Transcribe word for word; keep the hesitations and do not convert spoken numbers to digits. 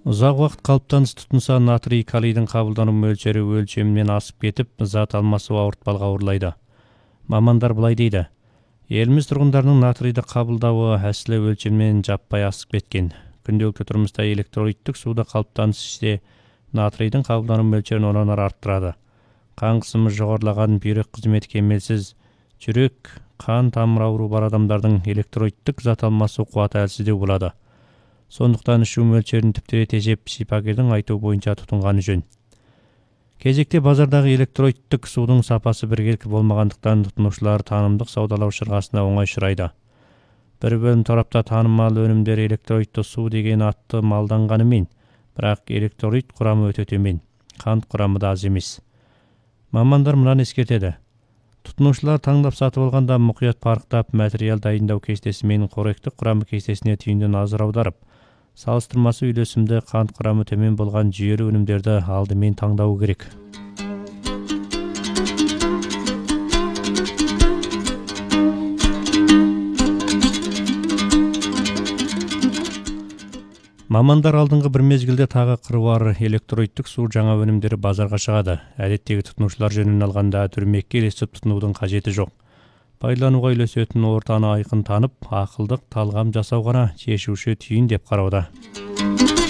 Ұзақ уақыт қалыптаныс тұтынса, натрий калийдің қабылдану мөлшері өлшемінен асып кетіп, зат алмасу ауыртпалығы ауырлайды. Мамандар былай дейді: еліміз тұрғындарының натрийді қабылдауы әсілі өлшемнен жаппай асып кеткен. Күнделікті тұрмыста электролиттік суды қалыптаныс ішсе, натрийдің қабылдану мөлшерін онан ары арттырады. Қан қысымы жоғарылаған, бүйрек қызметі кемелсіз, жүрек, қан тамыр ауруы бар адамдардың электролиттік зат алмасу қуаты әлсіздеу болады. Сондықтан ішу мөлшерін тіптіре тежеп, шипагердің айтуы бойынша тұтынғаны жөн. Кезекте базардағы электролиттік судың сапасы біркелкі болмағандықтан тұтынушылар танымдық саудалау шырғасына оңай ұшырайды. Бір бөлім торапта танымал өнімдер электролитті су деген атты малданғанымен, бірақ электролит құрамы өте төмен, қант құрамы да аз емес. Мамандар мынаны ескертеді: тұтынушылар таңдап сатып алғанда мұқият парықтап, материал дайындау кестесі мен қоректік құрамы кестесіне түйінді назар аударып, салыстырмасы үйлесімді қант құрамы төмен болған жүйелі өнімдерді алдымен таңдауы керек. Мамандар алдыңғы бір мезгілде тағы қыруар электролиттік су жаңа өнімдері базарға шығады. Әдеттегі тұтынушылар жөнін алғанда дүрмекке ілесіп тұтынудың қажеті жоқ. Пайдалануға үйлесетін ортаны айқын танып, ақылдық талғам жасау ғана шешуші түйін деп қарауда.